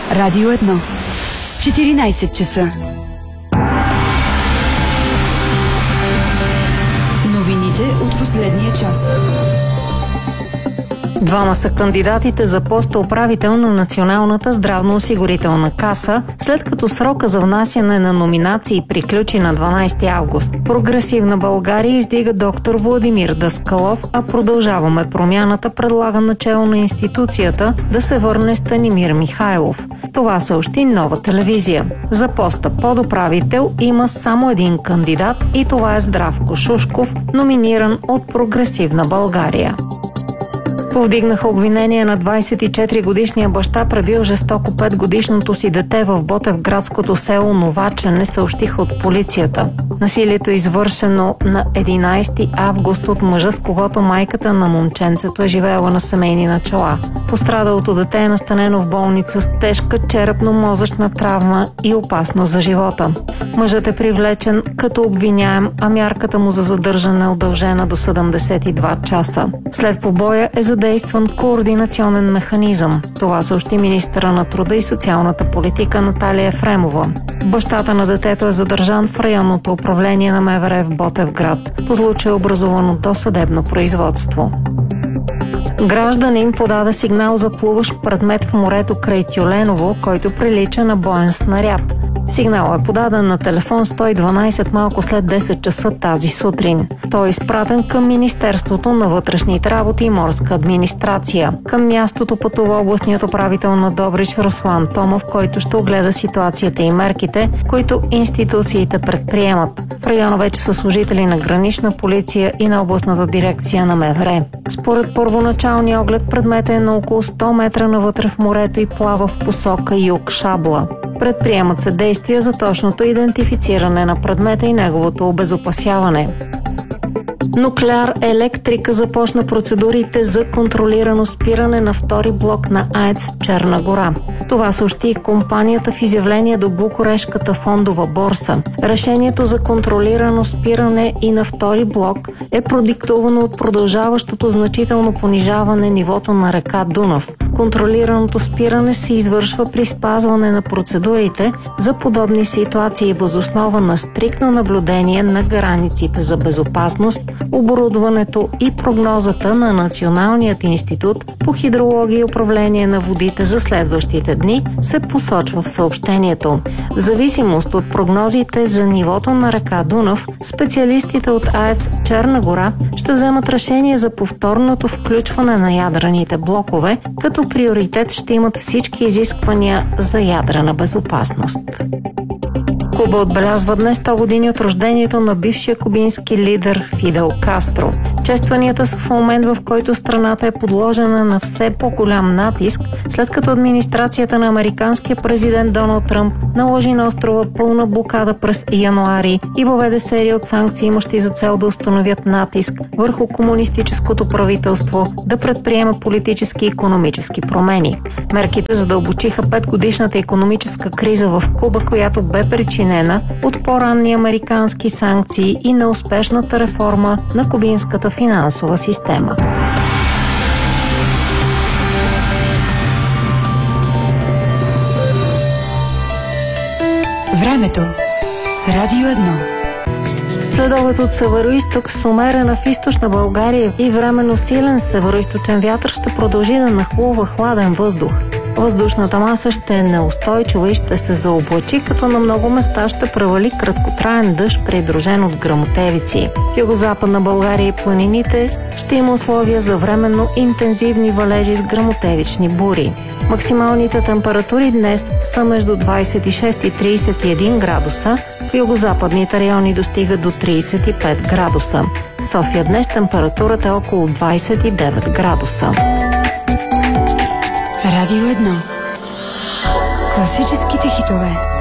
Радио 1. 14 часа. Новините от последния час. Двама са кандидатите за поста управител на Националната здравноосигурителна каса, след като срока за внасяне на номинации приключи на 12 август. Прогресивна България издига доктор Владимир Даскалов, а Продължаваме промяната предлага начело на институцията да се върне Станимир Михайлов. Това съобщи Нова телевизия. За поста подуправител има само един кандидат и това е Здравко Шушков, номиниран от Прогресивна България. Повдигнаха обвинение на 24-годишния баща, пребил жестоко 5-годишното си дете в ботевградското село Новачене, съобщиха от полицията. Насилието е извършено на 11 август от мъжа, с когото майката на момченцето е живеела на семейни начала. Пострадалото дете е настанено в болница с тежка черепно-мозъчна травма и опасно за живота. Мъжът е привлечен като обвиняем, а мярката му за задържане е удължена до 72 часа. След побоя е задействан координационен механизъм. Това съобщи министъра на труда и социалната политика Наталия Ефремова. Бащата на детето е задържан в районното управление на МВР в Ботевград. По случая е образувано досъдебно производство. Гражданин подаде сигнал за плуващ предмет в морето край Тюленово, който прилича на боен снаряд. Сигналът е подаден на телефон 112 малко след 10 часа тази сутрин. Той е изпратен към Министерството на вътрешните работи и морска администрация. Към мястото пътува областният управител на Добрич Руслан Томов, който ще огледа ситуацията и мерките, които институциите предприемат. В района вече са служители на гранична полиция и на областната дирекция на МВР. Според първоначалния оглед предметът е на около 100 метра навътре в морето и плава в посока юг-Шабла. Предприемат се действия за точното идентифициране на предмета и неговото обезопасяване. Нуклеар Електрика започна процедурите за контролирано спиране на втори блок на АЕЦ Черна гора. Това съобщи компанията в изявление до Букурешката фондова борса. Решението за контролирано спиране и на втори блок е продиктувано от продължаващото значително понижаване нивото на река Дунав. Контролираното спиране се извършва при спазване на процедурите за подобни ситуации въз основа на стриктно наблюдение на границите за безопасност, оборудването и прогнозата на Националният институт по хидрология и управление на водите за следващите дни, се посочва в съобщението. В зависимост от прогнозите за нивото на река Дунав, специалистите от АЕЦ Черна гора ще вземат решение за повторното включване на ядрените блокове, като приоритет ще имат всички изисквания за ядрена безопасност. Куба отбелязва днес 100 години от рождението на бившия кубински лидер Фидел Кастро. Честванията са в момент, в който страната е подложена на все по-голям натиск, след като администрацията на американския президент Доналд Тръмп наложи на острова пълна блокада през януари и въведе серия от санкции, имащи за цел да установят натиск върху комунистическото правителство да предприема политически и икономически промени. Мерките задълбочиха 5-годишната икономическа криза в Куба, която бе причинена от по-ранни американски санкции и неуспешната реформа на кубинската финансова система. Времето с Радио 1. Следобед от североизток с умерена в източна България и временно силен североизточен вятър ще продължи да нахлува хладен въздух. Въздушната маса ще е неустойчива и ще се заоблачи, като на много места ще превали краткотраен дъжд, придружен от гръмотевици. В югозападна България и планините ще има условия за временно интензивни валежи с гръмотевични бури. Максималните температури днес са между 26 и 31 градуса, в югозападните райони достига до 35 градуса. В София днес температурата е около 29 градуса. Радио 1. Класическите хитове.